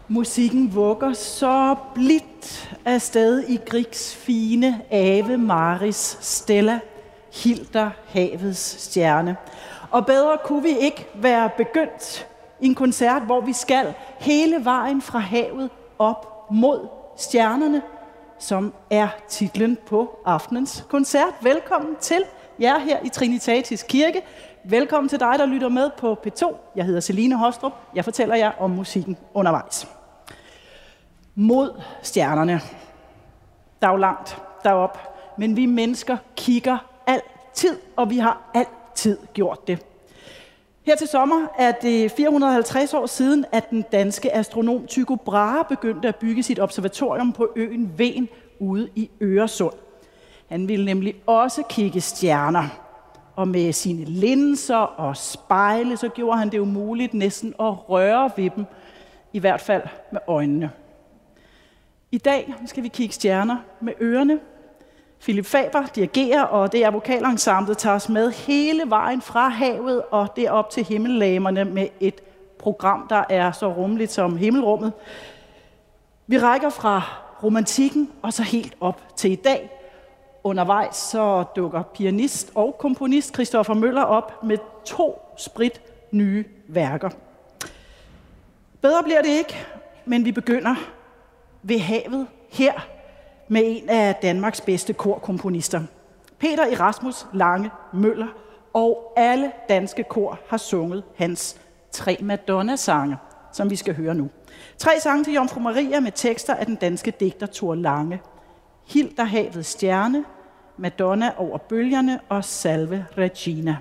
Musikken vugger så blidt afsted i Griegs fine Ave Maris Stella, Hilder havets stjerne. Og bedre kunne vi ikke være begyndt i en koncert, hvor vi skal hele vejen fra havet op mod stjernerne, som er titlen på aftenens koncert. Velkommen til jer her i Trinitatis Kirke. Velkommen til dig, der lytter med på P2. Jeg hedder Celine Hostrup. Jeg fortæller jer om musikken undervejs. Mod stjernerne. Der er jo langt derop, men vi mennesker kigger altid, og vi har altid gjort det. Her til sommer er det 450 år siden, at den danske astronom Tycho Brahe begyndte at bygge sit observatorium på øen Hven ude i Øresund. Han ville nemlig også kigge stjerner, og med sine linser og spejle, så gjorde han det jo muligt næsten at røre ved dem, i hvert fald med øjnene. I dag skal vi kigge stjerner med ørerne. Philip Faber dirigerer, og det er vokalensemblet tager os med hele vejen fra havet og derop til himmellegemerne med et program, der er så rummeligt som himmelrummet. Vi rækker fra romantikken og så helt op til i dag. Undervejs så dukker pianist og komponist Christopher Møller op med 2 sprit nye værker. Bedre bliver det ikke, men vi begynder ved havet her med en af Danmarks bedste korkomponister. Peter Erasmus Lange Møller, og alle danske kor har sunget hans 3 Madonna-sange, som vi skal høre nu. 3 sange til Jomfru Maria med tekster af den danske digter Thor Lange. Hilder havets stjerne, Madonna over bølgerne og Salve Regina.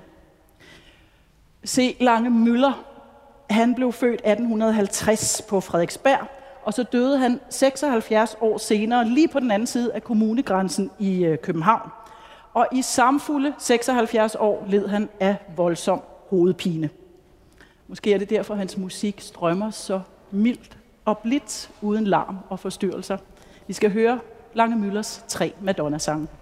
C. Lange Møller, han blev født 1850 på Frederiksberg, og så døde han 76 år senere, lige på den anden side af kommunegrænsen i København. Og i samfulde 76 år led han af voldsom hovedpine. Måske er det derfor, hans musik strømmer så mildt og blidt, uden larm og forstyrrelser. Vi skal høre Lange Møllers 3 Madonna-sange.